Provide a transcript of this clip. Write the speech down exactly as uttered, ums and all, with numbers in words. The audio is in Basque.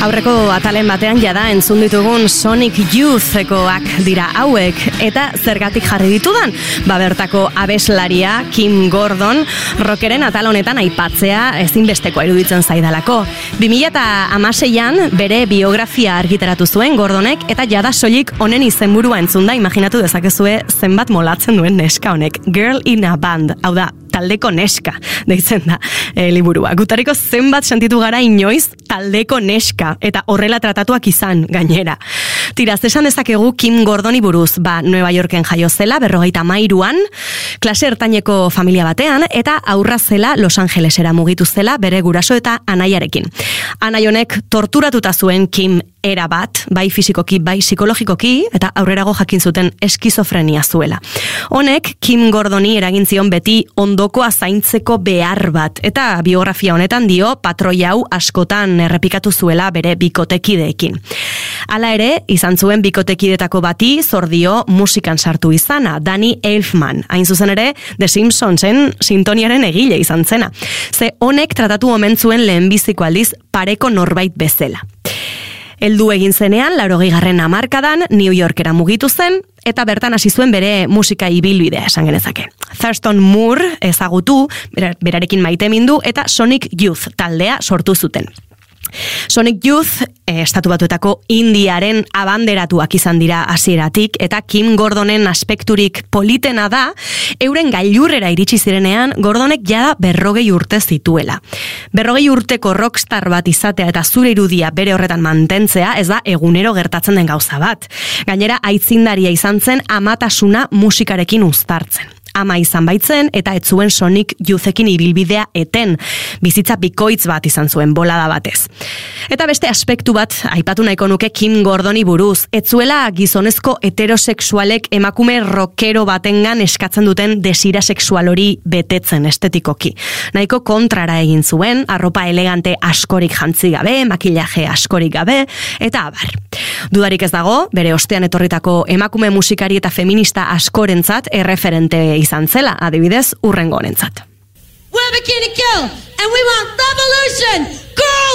Aurreko atalen batean jada entzun ditugun Sonic Youth-ekoak dira hauek, eta zergatik jarri ditudan? Ba bertako abeslaria Kim Gordon rockeren atal honetan aipatzea ezinbestekoa iruditzen zaidalako. bi mila hamaseian bere biografia argitaratu zuen Gordonek, eta jada soilik honen izenburua entzunda imaginatu dezakezue zenbat molatzen duen neska honek. Girl in a Band, hau da, taldeko neska, deitzen da e, liburua. Gutariko zenbat sentitu gara inoiz taldeko neska, eta horrela tratatuak izan gainera. Tiraz, esan dezakegu Kim Gordoni buruz, ba, Nueva Yorken jaio zela, berrogeita mairuan, klase ertaineko familia batean, eta aurra zela Los Angelesera mugitu zela bere guraso eta anaiarekin. Anai honek torturatuta zuen Kim era bat, bai fisikoki, bai psikologikoki, eta aurrerago jakin zuten eskizofrenia zuela. Honek Kim Gordoni eragin zion beti ondokoa zaintzeko behar bat, eta biografia honetan dio patroi hau askotan errepikatu zuela bere bikotekideekin. Hala ere, izan zuen bikotekidetako bati zordio musikan sartu izana, Danny Elfman, hain zuzen ere The Simpsonsen sintoniaren egile izan zena. Ze honek tratatu omen zuen lehenbiziko aldiz pareko norbait bezala. Heldu egin zenean, laurogeigarren hamarkadan, New Yorkera mugitu zen, eta bertan hasi zuen bere musika ibilbidea esan genezake. Thurston Moore ezagutu, berarekin maitemindu, eta Sonic Youth taldea sortu zuten. Sonic Youth eh, estatu batuetako indiaren abanderatuak izan dira hasieratik, eta Kim Gordonen aspekturik politena da, euren gailurrera iritsi zirenean Gordonek jada berrogei urte zituela. Berrogei urteko rockstar bat izatea eta zure irudia bere horretan mantentzea ez da egunero gertatzen den gauza bat. Gainera, aitzindaria izan zen amatasuna musikarekin uztartzen. Ama izan baitzen, eta ez zuen Sonic Youthekin ibilbidea eten, bizitza bikoitz bat izan zuen bolada batez. Eta beste aspektu bat, aipatu nahiko nuke Kim Gordoni buruz, ez zuela gizonezko heterosexualek emakume rockero batengan eskatzen duten desira sexual hori betetzen estetikoki. Nahiko kontrara egin zuen, arropa elegante askorik jantzi gabe, makillaje askorik gabe, eta abar. Dudarik ez dago, bere ostean etorritako emakume musikari eta feminista askorentzat erreferente izan zela, adibidez, urrengo honentzat. We're bikini kill, and we want revolution! Girl